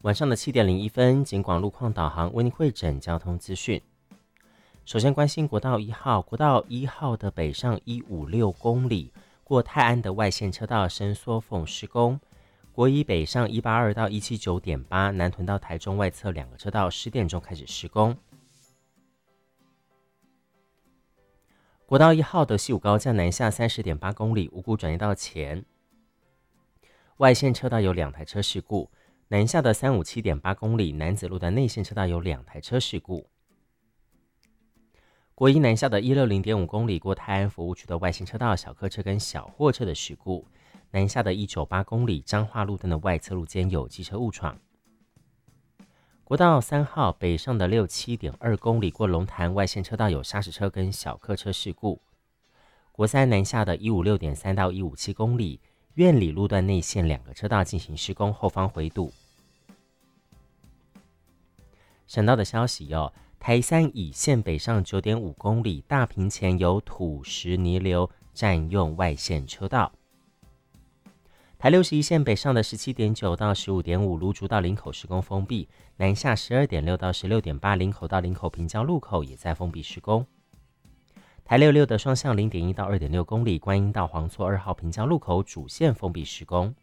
晚上的7点01分，警广路况导航为您汇整交通资讯。首先关心国道1号，国道1号的北上156公里，过泰安的外线车道伸缩缝施工。国一北上182到179.8，南屯到台中外侧2个车道10点钟开始施工。国道1号的西武高架南下30.8公里，五股转移道前外线车道有2台车事故。南下的357.8公里，楠梓路的内线车道有2台车事故。国一南下的160.5公里，过泰安服务区的外线车道小客车跟小货车的事故。南下的198公里，彰化路段的外侧路间有机车误闯。国道3号北上的67.2公里，过龙潭外线车道有砂石车跟小客车事故。国三南下的156.3到157公里，苑里路段内线2个车道进行施工，后方回堵。省道的消息台三乙线北上9.5公里，大坪前有土石泥流占用外线车道。台61线北上的17.9到15.5，芦竹到林口施工封闭，南下12.6到16.8，林口到林口平交路口也在封闭施工。台66的双向0.1到2.6公里，观音到黄厝2号平交路口主线封闭施工。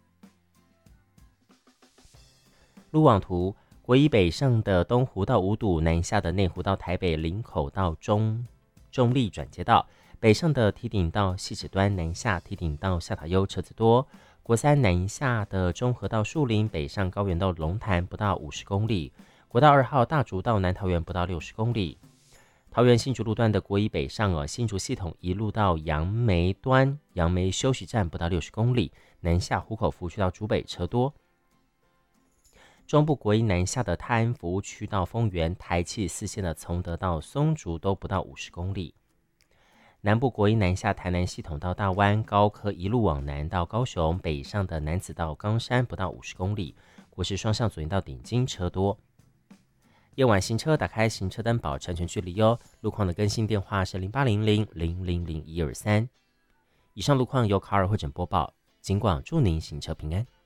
路网图，国一北上的东湖到五堵，南下的内湖到台北林口到中立转接道，北上的堤顶到汐止端，南下堤顶到下塔悠车子多。国三南下的中和到树林，北上高原到龙潭不到50公里。国道2号大竹到南桃园不到60公里。桃园新竹路段的国一北上新竹系统一路到杨梅端，杨梅休息站不到60公里，南下湖口服务区到竹北车多。中部国一南下的泰安服务区到丰原，台七4线的从德到松竹都不到50公里。南部国一南下台南系统到大湾，高科一路往南到高雄，北上的楠梓到冈山不到50公里。国十双向左营到顶金车多。夜晚行车打开行车灯保持安全距离路况的更新电话是0800000123。以上路况由卡尔汇整播报，警广祝您行车平安。